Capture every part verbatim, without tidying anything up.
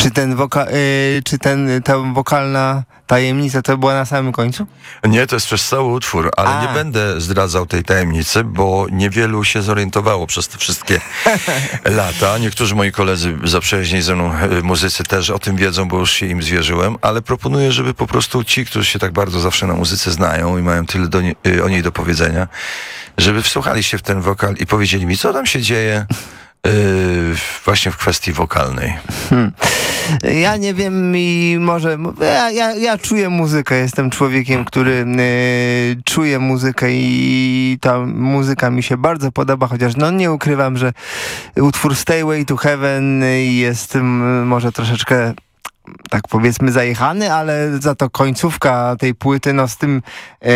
Czy ten woka, y, czy ten, ta wokalna tajemnica to była na samym końcu? Nie, to jest przez cały utwór, ale A. nie będę zdradzał tej tajemnicy, bo niewielu się zorientowało przez te wszystkie lata. Niektórzy moi koledzy zaprzyjaźnieni ze mną y, muzycy też o tym wiedzą, bo już się im zwierzyłem, ale proponuję, żeby po prostu ci, którzy się tak bardzo zawsze na muzyce znają i mają tyle do nie, y, o niej do powiedzenia, żeby wsłuchali się w ten wokal i powiedzieli mi, co tam się dzieje Yy, właśnie w kwestii wokalnej. Hmm. Ja nie wiem i może... Ja, ja, ja czuję muzykę, jestem człowiekiem, który y, czuje muzykę i ta muzyka mi się bardzo podoba, chociaż no nie ukrywam, że utwór Stairway to Heaven jest m, może troszeczkę tak powiedzmy zajechany, ale za to końcówka tej płyty, no z tym e,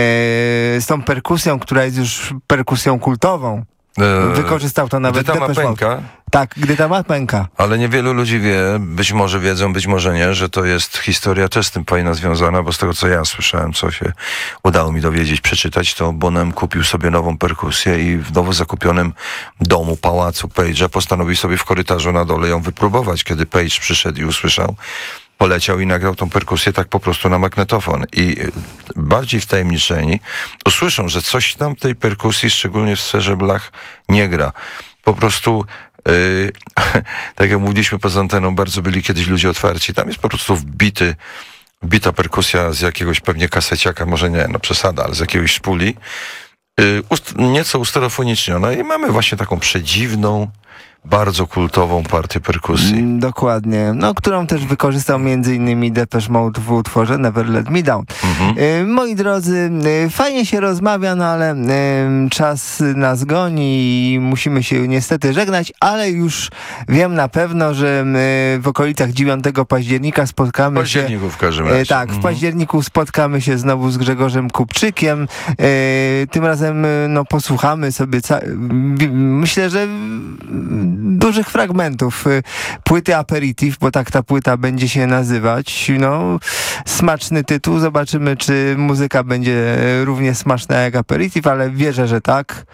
z tą perkusją, która jest już perkusją kultową. Eee, Wykorzystał to nawet Gdy ta ma pęka. Tak, gdy ta ma pęka. Ale niewielu ludzi wie, być może wiedzą, być może nie, że to jest historia też z tym fajna związana, bo z tego co ja słyszałem, co się udało mi dowiedzieć, przeczytać, to Bonham kupił sobie nową perkusję i w nowo zakupionym domu, pałacu Page'a postanowił sobie w korytarzu na dole ją wypróbować. Kiedy Page przyszedł i usłyszał, poleciał i nagrał tą perkusję tak po prostu na magnetofon. I bardziej wtajemniczeni usłyszą, że coś tam tej perkusji, szczególnie w sferze blach, nie gra. Po prostu, yy, tak jak mówiliśmy poza anteną, bardzo byli kiedyś ludzie otwarci. Tam jest po prostu wbity, wbita perkusja z jakiegoś pewnie kaseciaka, może nie, no przesada, ale z jakiegoś szpuli, yy, ust, nieco usterofoniczniona i mamy właśnie taką przedziwną, bardzo kultową partię perkusji. Dokładnie. No, którą też wykorzystał między innymi Depeche Mode w utworze Never Let Me Down. Mhm. Y, moi drodzy, y, fajnie się rozmawia, no ale y, czas nas goni i musimy się niestety żegnać, ale już wiem na pewno, że y, w okolicach dziewiątego października spotkamy w październiku się... w każdym razie. Y, tak, mhm. w październiku spotkamy się znowu z Grzegorzem Kupczykiem. Y, tym razem y, no, posłuchamy sobie... Ca- myślę, że dużych fragmentów płyty Aperitif, bo tak ta płyta będzie się nazywać. No, smaczny tytuł. Zobaczymy, czy muzyka będzie równie smaczna jak Aperitif, ale wierzę, że tak.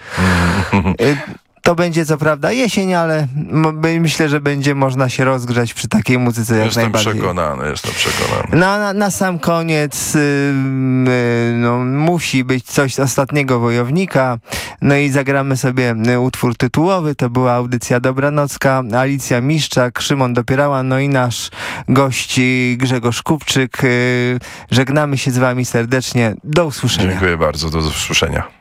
To będzie co prawda jesień, ale myślę, że będzie można się rozgrzać przy takiej muzyce jak jestem najbardziej. Przekonany, jestem przekonany. Na, na, na sam koniec yy, yy, no, musi być coś z Ostatniego Wojownika. No i zagramy sobie utwór tytułowy. To była audycja Dobranocka. Alicja Miszczak, Szymon Dopierała, no i nasz gość Grzegorz Kupczyk. Yy, żegnamy się z wami serdecznie. Do usłyszenia. Dziękuję bardzo, do usłyszenia.